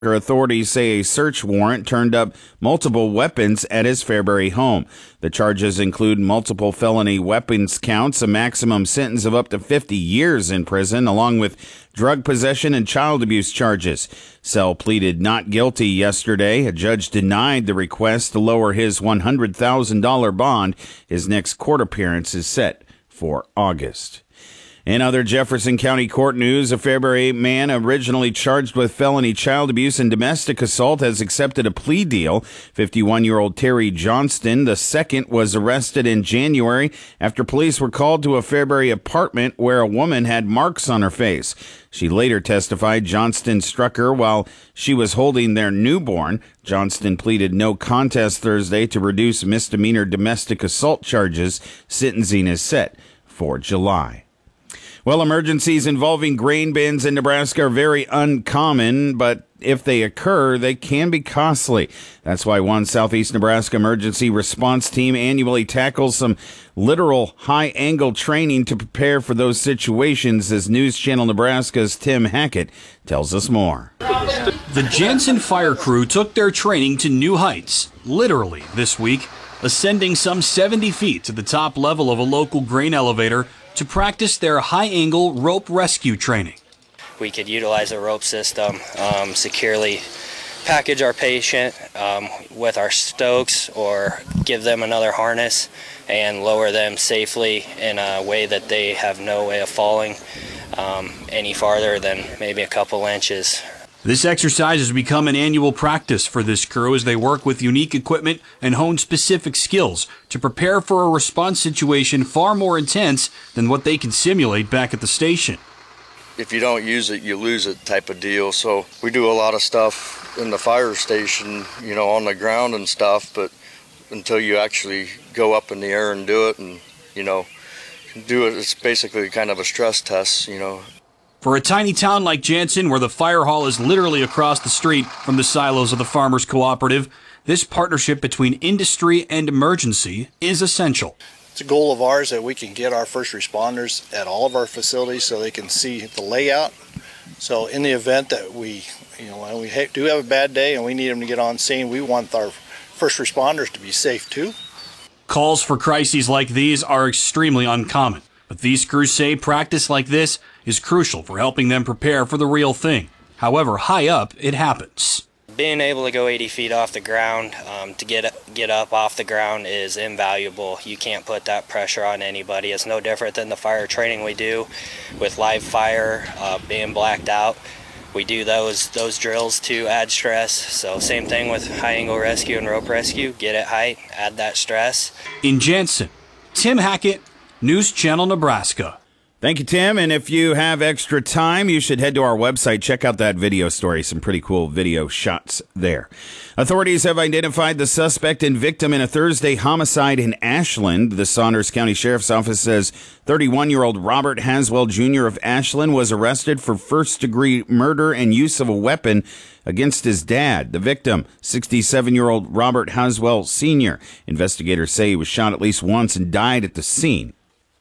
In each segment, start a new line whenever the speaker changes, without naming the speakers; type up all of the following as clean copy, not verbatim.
Authorities say a search warrant turned up multiple weapons at his Fairbury home. The charges include multiple felony weapons counts, a maximum sentence of up to 50 years in prison, along with drug possession and child abuse charges. Sell pleaded not guilty yesterday. A judge denied the request to lower his $100,000 bond. His next court appearance is set for August. In other Jefferson County court news, a Fairbury man originally charged with felony child abuse and domestic assault has accepted a plea deal. 51-year-old Terry Johnston II was arrested in January after police were called to a Fairbury apartment where a woman had marks on her face. She later testified Johnston struck her while she was holding their newborn. Johnston pleaded no contest Thursday to reduce misdemeanor domestic assault charges. Sentencing is set for July. Well, emergencies involving grain bins in Nebraska are very uncommon, but if they occur, they can be costly. That's why one Southeast Nebraska emergency response team annually tackles some literal high-angle training to prepare for those situations, as News Channel Nebraska's Tim Hackett tells us more.
The Jansen fire crew took their training to new heights, literally, this week, ascending some 70 feet to the top level of a local grain elevator to practice their high-angle rope rescue training.
We could utilize a rope system, securely package our patient with our stokes, or give them another harness and lower them safely in a way that they have no way of falling any farther than maybe a couple inches.
This exercise has become an annual practice for this crew as they work with unique equipment and hone specific skills to prepare for a response situation far more intense than what they can simulate back at the station.
If you don't use it, you lose it type of deal. So we do a lot of stuff in the fire station, on the ground and stuff, but until you actually go up in the air and do it and, do it, it's basically kind of a stress test,
For a tiny town like Jansen, where the fire hall is literally across the street from the silos of the Farmers Cooperative, this partnership between industry and emergency is essential.
It's a goal of ours that we can get our first responders at all of our facilities so they can see the layout. So in the event that we do have a bad day and we need them to get on scene, we want our first responders to be safe too.
Calls for crises like these are extremely uncommon, but these crews say practice like this is crucial for helping them prepare for the real thing. However high up it happens.
Being able to go 80 feet off the ground, to get up off the ground is invaluable. You can't put that pressure on anybody. It's no different than the fire training we do with live fire, being blacked out. We do those drills to add stress. So same thing with high angle rescue and rope rescue. Get at height, add that stress.
In Jansen, Tim Hackett, News Channel Nebraska.
Thank you, Tim. And if you have extra time, you should head to our website. Check out that video story. Some pretty cool video shots there. Authorities have identified the suspect and victim in a Thursday homicide in Ashland. The Saunders County Sheriff's Office says 31-year-old Robert Haswell Jr. of Ashland was arrested for first-degree murder and use of a weapon against his dad. The victim, 67-year-old Robert Haswell Sr. Investigators say he was shot at least once and died at the scene.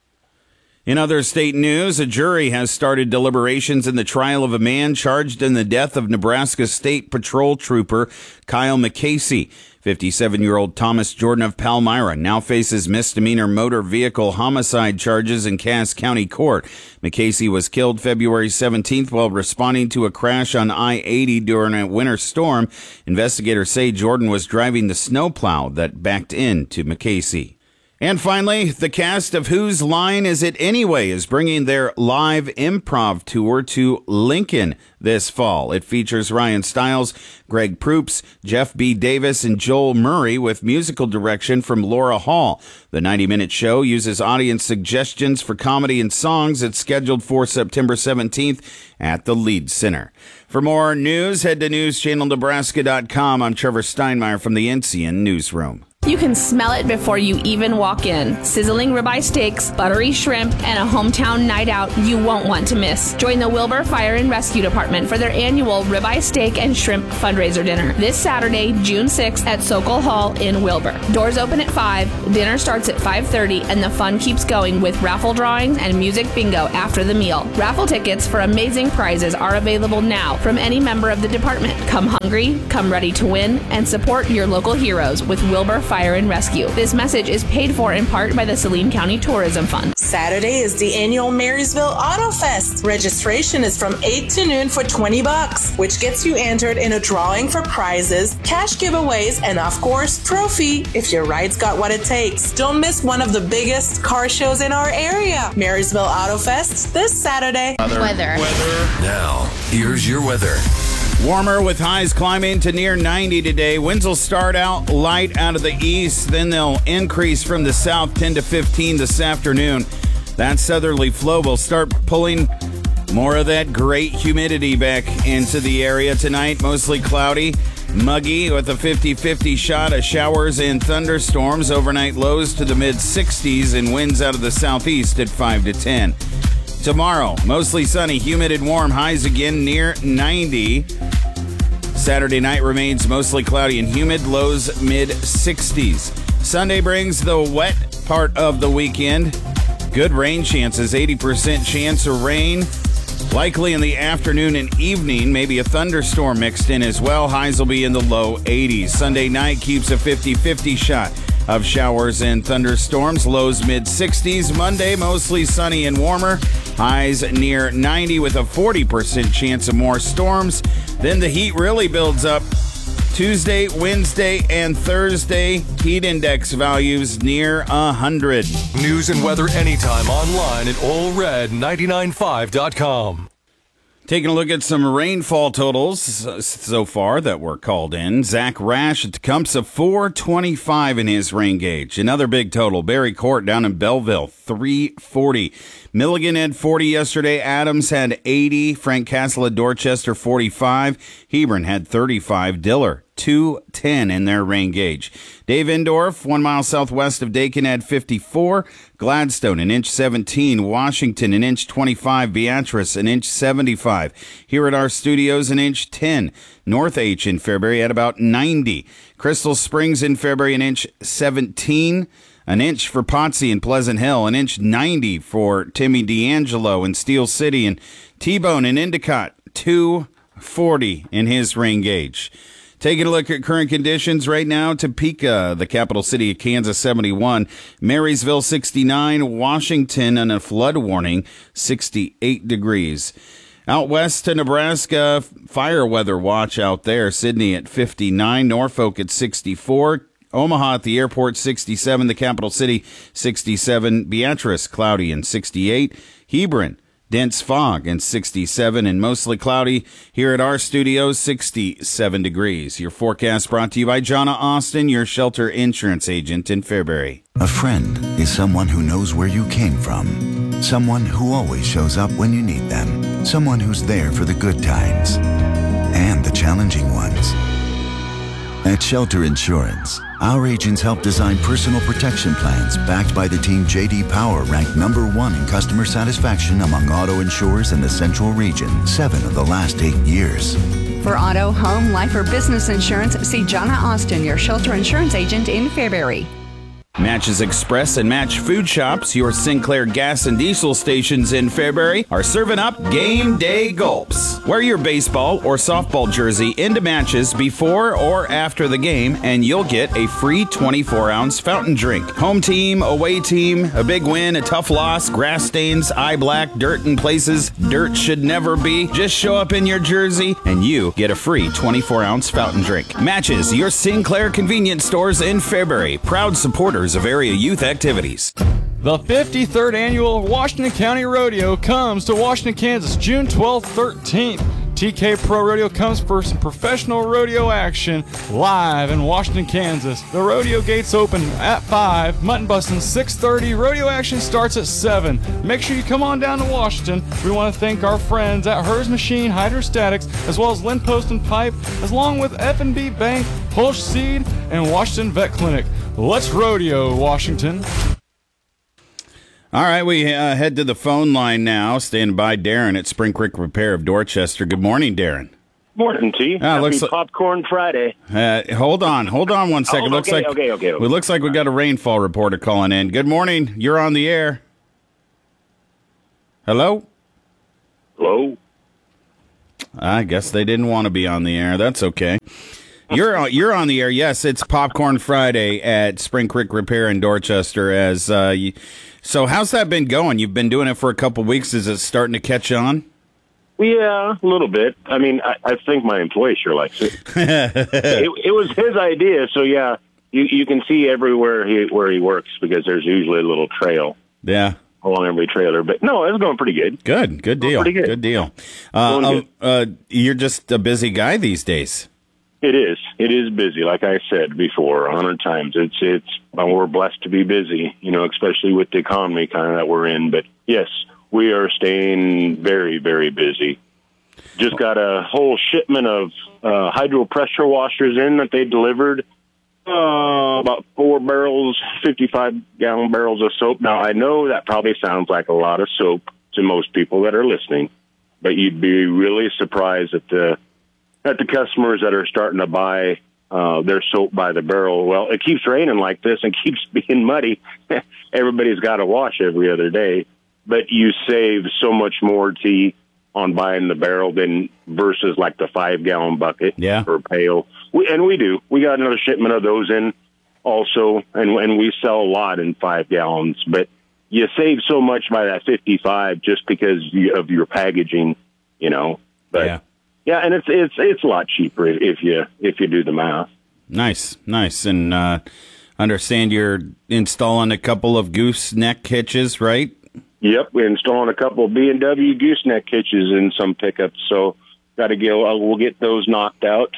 In other state news, a jury has started deliberations in the trial of a man charged in the death of Nebraska State Patrol Trooper Kyle McCasey. 57-year-old Thomas Jordan of Palmyra now faces misdemeanor motor vehicle homicide charges in Cass County Court. McCasey was killed February 17th while responding to a crash on I-80 during a winter storm. Investigators say Jordan was driving the snowplow that backed into McCasey. And finally, the cast of Whose Line Is It Anyway is bringing their live improv tour to Lincoln this fall. It features Ryan Stiles, Greg Proops, Jeff B. Davis, and Joel Murray with musical direction from Laura Hall. The 90-minute show uses audience suggestions for comedy and songs. It's scheduled for September 17th at the Lead Center. For more news, head to newschannelnebraska.com. I'm Trevor Steinmeier from the NCN Newsroom.
You can smell it before you even walk in. Sizzling ribeye steaks, buttery shrimp, and a hometown night out you won't want to miss. Join the Wilbur Fire and Rescue Department for their annual ribeye steak and shrimp fundraiser dinner this Saturday, June 6th at Sokol Hall in Wilbur. Doors open at 5, dinner starts at 5:30, and the fun keeps going with raffle drawings and music bingo after the meal. Raffle tickets for amazing prizes are available now from any member of the department. Come hungry, come ready to win, and support your local heroes with Wilbur Fire and Rescue. This message is paid for in part by the Saline County Tourism Fund.
Saturday is the annual Marysville Auto Fest. Registration is from 8 to noon for $20, which gets you entered in a drawing for prizes, cash giveaways, and of course, trophy if your ride's got what it takes. Don't miss one of the biggest car shows in our area. Marysville Auto Fest this Saturday.
Weather.
Now, here's your weather.
Warmer with highs climbing to near 90 today. Winds will start out light out of the east, then they'll increase from the south 10 to 15 this afternoon. That southerly flow will start pulling more of that great humidity back into the area tonight. Mostly cloudy, muggy with a 50-50 shot of showers and thunderstorms. Overnight lows to the mid-60s and winds out of the southeast at 5 to 10. Tomorrow, mostly sunny, humid and warm, highs again near 90. Saturday night remains mostly cloudy and humid, lows mid-60s. Sunday brings the wet part of the weekend. Good rain chances, 80% chance of rain. Likely in the afternoon and evening, maybe a thunderstorm mixed in as well. Highs will be in the low 80s. Sunday night keeps a 50-50 shot of showers and thunderstorms, lows mid-60s. Monday, mostly sunny and warmer, highs near 90 with a 40% chance of more storms. Then the heat really builds up. Tuesday, Wednesday, and Thursday, heat index values near 100.
News and weather anytime online at allred995.com.
Taking a look at some rainfall totals so far that were called in. Zach Rash at Tecumseh, 425 in his rain gauge. Another big total. Barry Court down in Belleville, 340. Milligan had 40 yesterday. Adams had 80. Frank Castle at Dorchester, 45. Hebron had 35. Diller, 210 in their rain gauge. Dave Indorf, 1 mile southwest of Dakin, had 54. Gladstone, an inch 17. Washington, an inch 25. Beatrice, an inch 75. Here at our studios, an inch 10. North H in Fairbury at about 90. Crystal Springs in Fairbury, an inch 17. An inch for Potsy in Pleasant Hill, an inch 90 for Timmy D'Angelo in Steel City, and T-Bone in Endicott, 240 in his rain gauge. Taking a look at current conditions right now, Topeka, the capital city of Kansas, 71. Marysville, 69. Washington, on a flood warning, 68 degrees. Out west to Nebraska, fire weather watch out there. Sydney at 59. Norfolk at 64. Omaha at the airport, 67. The capital city, 67. Beatrice, cloudy and 68. Hebron, dense fog and 67, and mostly cloudy here at our studios, 67 degrees. Your forecast brought to you by Jonna Austin, your shelter insurance agent in Fairbury.
A friend is someone who knows where you came from. Someone who always shows up when you need them. Someone who's there for the good times and the challenging ones. At Shelter Insurance, our agents help design personal protection plans backed by the team J.D. Power, ranked #1 in customer satisfaction among auto insurers in the Central Region 7 of the last 8 years.
For auto, home, life, or business insurance, see Jonna Austin, your shelter insurance agent in Fairbury.
Matches Express and Match Food Shops, your Sinclair gas and diesel stations in Fairbury, are serving up game day gulps. Wear your baseball or softball jersey into Matches before or after the game, and you'll get a free 24-ounce fountain drink. Home team, away team, a big win, a tough loss, grass stains, eye black, dirt in places dirt should never be. Just show up in your jersey, and you get a free 24-ounce fountain drink. Matches, your Sinclair convenience stores in Fairbury, proud supporters of area youth activities.
The 53rd Annual Washington County Rodeo comes to Washington, Kansas, June 12th, 13th. TK Pro Rodeo comes for some professional rodeo action live in Washington, Kansas. The rodeo gates open at 5, mutton busting 6:30. Rodeo action starts at 7. Make sure you come on down to Washington. We want to thank our friends at Hers Machine Hydrostatics, as well as Lynn Post and Pipe, along with F&B Bank, Hulsh Seed, and Washington Vet Clinic. Let's rodeo, Washington.
All right, we head to the phone line now. Standing by Darren at Spring Creek Repair of Dorchester. Good morning, Darren.
Morning, T. Happy Popcorn Friday.
Hold on 1 second.
Okay.
It looks like we got a rainfall reporter calling in. Good morning. You're on the air. Hello?
Hello?
I guess they didn't want to be on the air. That's okay. You're on the air. Yes, it's Popcorn Friday at Spring Creek Repair in Dorchester. So how's that been going? You've been doing it for a couple weeks. Is it starting to catch on?
Yeah, a little bit. I mean, I think my employee sure likes it. It was his idea, so yeah, you can see everywhere where he works because there's usually a little trail.
Yeah.
Along every trailer. But no, it's going pretty good.
Good deal.
Pretty good.
Good deal. You're just a busy guy these days.
It is. It is busy. Like I said before, 100 times. We're blessed to be busy, especially with the economy kind of that we're in. But yes, we are staying very, very busy. Just got a whole shipment of hydro pressure washers in that they delivered. About 4 barrels, 55-gallon barrels of soap. Now, I know that probably sounds like a lot of soap to most people that are listening, but you'd be really surprised at the customers that are starting to buy their soap by the barrel. Well, it keeps raining like this and keeps being muddy. Everybody's got to wash every other day, but you save so much more on buying the barrel than versus like the 5-gallon bucket or pail. We do. We got another shipment of those in also, and we sell a lot in 5 gallons, but you save so much by that 55 just because of your packaging, But yeah, and it's a lot cheaper if you do the math.
Nice, and understand you're installing a couple of gooseneck hitches, right?
Yep, we're installing a couple of B&W gooseneck hitches in some pickups, so we'll get those knocked out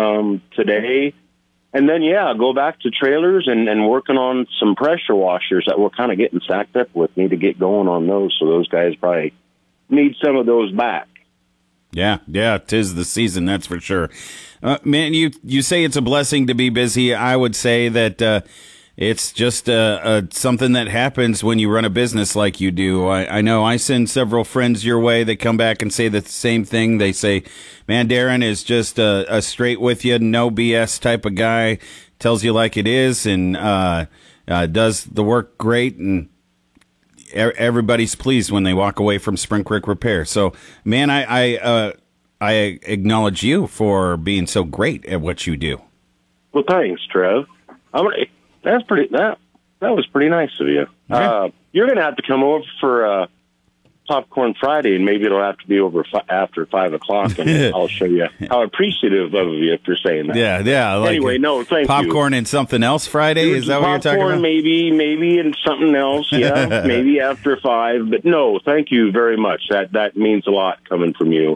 today. And then, go back to trailers and working on some pressure washers that we're kind of getting stacked up with. Need to get going on those, so those guys probably need some of those back.
Yeah, 'tis the season, that's for sure. Man, you say it's a blessing to be busy. I would say that it's just something that happens when you run a business like you do. I know I send several friends your way. They come back and say the same thing. They say, man, Darren is just a straight with you, no BS type of guy, tells you like it is, and does the work great, and everybody's pleased when they walk away from Spring Creek Repair. So, man, I acknowledge you for being so great at what you do.
Well, thanks, Trev. That was pretty nice of you. Okay. You're going to have to come over for Popcorn Friday, and maybe it'll have to be over after 5 o'clock, and I'll show you how appreciative of you if you're saying that.
Yeah.
Anyway, no, thank
popcorn
you.
Popcorn and something else Friday? Is that what you're talking about?
Maybe and something else, yeah. Maybe after 5. But no, thank you very much. That means a lot coming from you.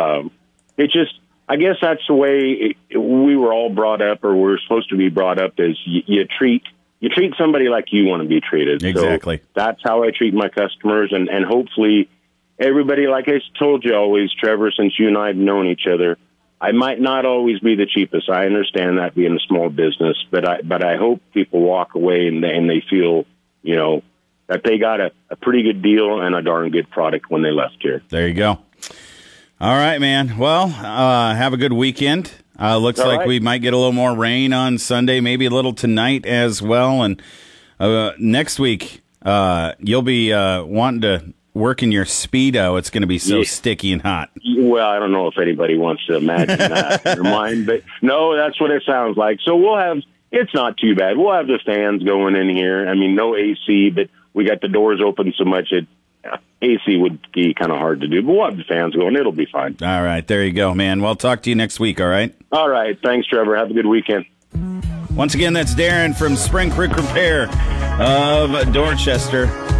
I guess that's the way we were all brought up, or we're supposed to be brought up, is you treat somebody like you want to be treated.
Exactly.
So that's how I treat my customers, and hopefully everybody, like I told you always, Trevor, since you and I have known each other, I might not always be the cheapest. I understand that being a small business, but I hope people walk away and they feel, that they got a pretty good deal and a darn good product when they left here.
There you go. All right, man. Well, have a good weekend. Looks like we might get a little more rain on Sunday, maybe a little tonight as well. And next week, you'll be wanting to work in your Speedo. It's going to be so sticky and hot.
Well, I don't know if anybody wants to imagine that in their mind, but no, that's what it sounds like. So it's not too bad. We'll have the fans going in here. I mean, no AC, but we got the doors open so much AC would be kind of hard to do, but we'll have the fans going. It'll be fine.
All right. There you go, man. Well, talk to you next week, all right?
All right. Thanks, Trevor. Have a good weekend.
Once again, that's Darren from Spring Creek Repair of Dorchester.